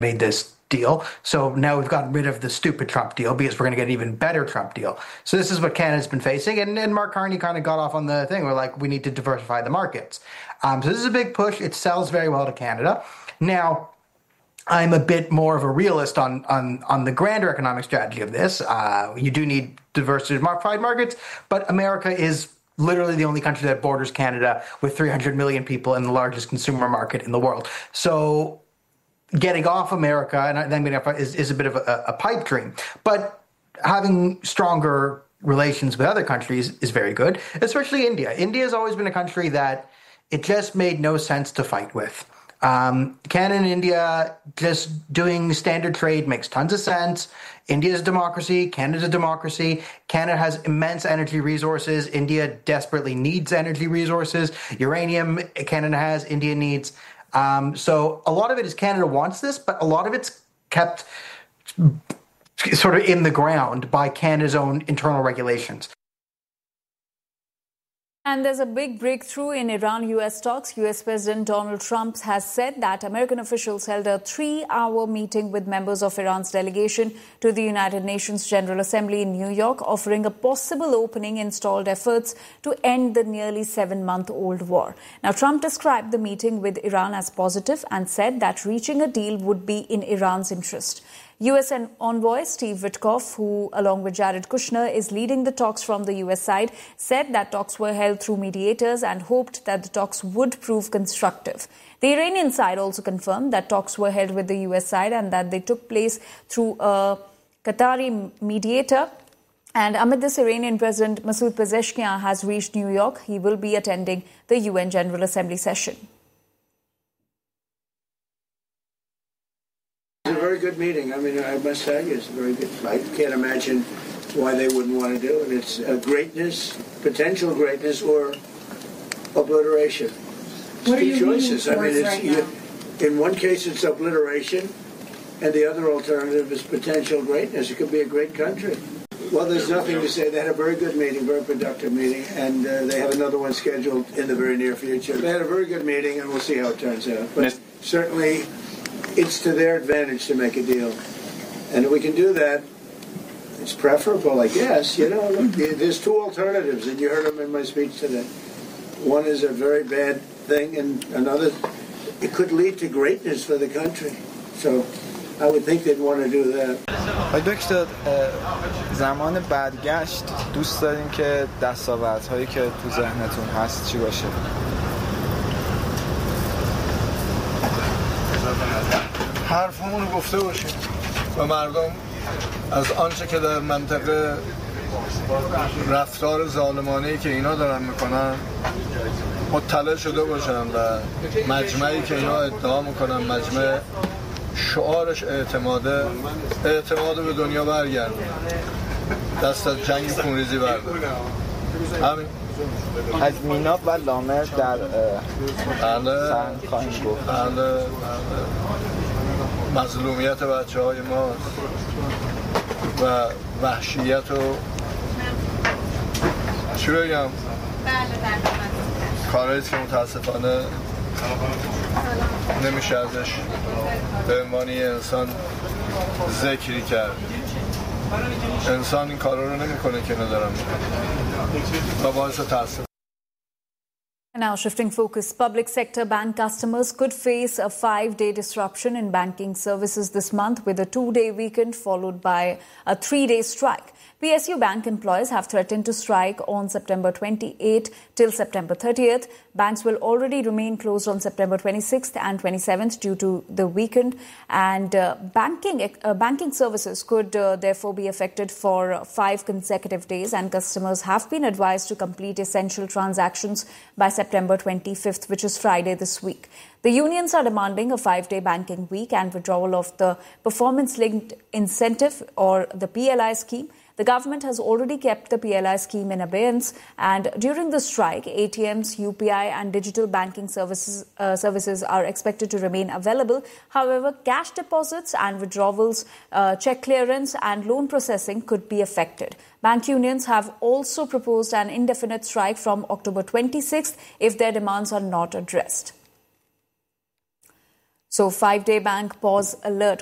made this deal. So now we've gotten rid of the stupid Trump deal because we're going to get an even better Trump deal. So this is what Canada's been facing. And Mark Carney kind of got off on the thing. We're like, we need to diversify the markets. So this is a big push. It sells very well to Canada. Now, I'm a bit more of a realist on the grander economic strategy of this. You do need diversified markets, but America is literally the only country that borders Canada with 300 million people and the largest consumer market in the world. So getting off America and then is a bit of a pipe dream. But having stronger relations with other countries is very good, especially India. India has always been a country that it just made no sense to fight with. Canada and India just doing standard trade makes tons of sense. India is a democracy. Canada's a democracy. Canada has immense energy resources. India desperately needs energy resources. Uranium Canada has, India needs. So a lot of it is Canada wants this, but a lot of it's kept sort of in the ground by Canada's own internal regulations. And there's a big breakthrough in Iran-US talks. US President Donald Trump has said that American officials held a 3-hour meeting with members of Iran's delegation to the United Nations General Assembly in New York, offering a possible opening in stalled efforts to end the nearly 7-month-old war. Now, Trump described the meeting with Iran as positive and said that reaching a deal would be in Iran's interest. U.S. envoy Steve Witkoff, who, along with Jared Kushner, is leading the talks from the U.S. side, said that talks were held through mediators and hoped that the talks would prove constructive. The Iranian side also confirmed that talks were held with the U.S. side and that they took place through a Qatari mediator. And amid this, Iranian President Masoud Pezeshkian has reached New York. He will be attending the UN General Assembly session. Good meeting. I mean, I must say it's very good. I can't imagine why they wouldn't want to do it. It's greatness, potential greatness, or obliteration. What are you choices. I mean, right now? In one case it's obliteration, and the other alternative is potential greatness. It could be a great country. Well, there's nothing to say. They had a very good meeting, very productive meeting, and they have another one scheduled in the very near future. They had a very good meeting, and we'll see how it turns out. But certainly, it's to their advantage to make a deal. And if we can do that, it's preferable, I guess. You know, look, there's two alternatives, and you heard them in my speech today. One is a very bad thing, and another, it could lead to greatness for the country. So I would think they'd want to do that. دکتر زمان برگشت دوست داریم که دستاوردهایی که تو ذهنتون هست چی باشه؟ حرفمون رو گفته باشیم و مردم از آنچه که در منطقه رفتار ظالمانه‌ای که اینا دارن میکنن مطلع شده باشن و مجمعی که اینا ادعا میکنن مجمع شعارش اعتماد به دنیا برگردونه دست از جنگ خونریزی برداره همین از میناب و لامر در سن خواهیم گفت مظلومیت بچه های ما و وحشیت و چی بگم کارهایی که متاسفانه نمیشه ازش به عنوان انسان ذکری کرد. انسان این کارا رو نمیکنه که ندارم میکنه و باعث تاسف. Now shifting focus, public sector bank customers could face a 5-day disruption in banking services this month with a 2-day weekend followed by a 3-day strike. PSU bank employees have threatened to strike on September 28 till September 30th. Banks will already remain closed on September 26th and 27th due to the weekend. And banking services could therefore be affected for 5 consecutive days. And customers have been advised to complete essential transactions by September 25th, which is Friday this week. The unions are demanding a 5-day banking week and withdrawal of the performance-linked incentive or the PLI scheme. The government has already kept the PLI scheme in abeyance, and during the strike, ATMs, UPI and digital banking services are expected to remain available. However, cash deposits and withdrawals, check clearance and loan processing could be affected. Bank unions have also proposed an indefinite strike from October 26th if their demands are not addressed. So 5-day bank pause alert